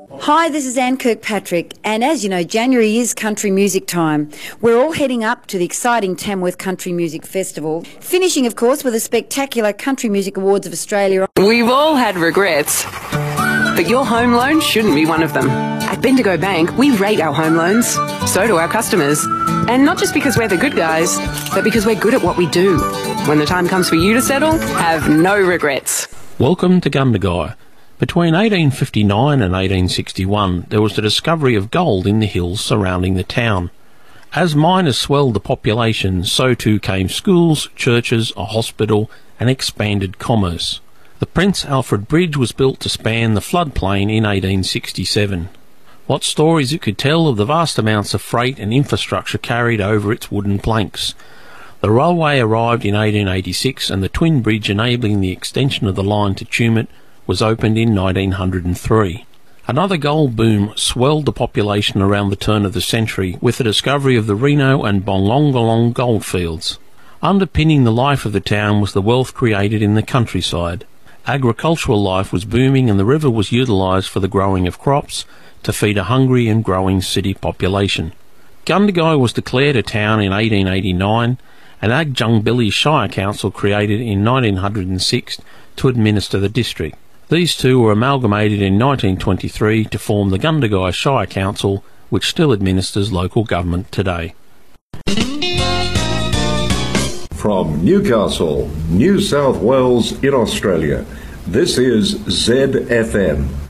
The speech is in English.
Hi, this is Anne Kirkpatrick, and as you know, January is country music time. We're all heading up to the exciting Tamworth Country Music Festival, finishing, of course, with the spectacular Country Music Awards of Australia. We've all had regrets, but your home loan shouldn't be one of them. At Bendigo Bank, we rate our home loans. So do our customers. And not just because we're the good guys, but because we're good at what we do. When the time comes for you to settle, have no regrets. Welcome to Gundagai. Between 1859 and 1861, there was the discovery of gold in the hills surrounding the town. As miners swelled the population, so too came schools, churches, a hospital, and expanded commerce. The Prince Alfred Bridge was built to span the floodplain in 1867. What stories it could tell of the vast amounts of freight and infrastructure carried over its wooden planks. The railway arrived in 1886, and the twin bridge enabling the extension of the line to Tumut was opened in 1903. Another gold boom swelled the population around the turn of the century with the discovery of the Reno and Bongongalong goldfields. Underpinning the life of the town was the wealth created in the countryside. Agricultural life was booming, and the river was utilised for the growing of crops to feed a hungry and growing city population. Gundagai was declared a town in 1889, and Agjungbilly Shire Council created in 1906 to administer the district. These two were amalgamated in 1923 to form the Gundagai Shire Council, which still administers local government today. From Newcastle, New South Wales in Australia, this is ZFM.